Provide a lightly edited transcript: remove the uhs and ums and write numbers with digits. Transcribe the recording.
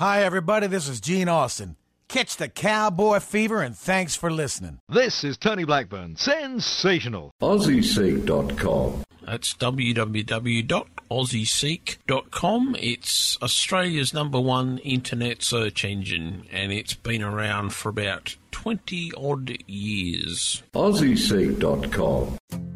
Hi, everybody. This is Gene Austin. Catch the cowboy fever, and thanks for listening. This is Tony Blackburn. Sensational. AussieSeek.com. That's www.aussieseek.com. It's Australia's #1 internet search engine, and it's been around for about 20-odd years. AussieSeek.com.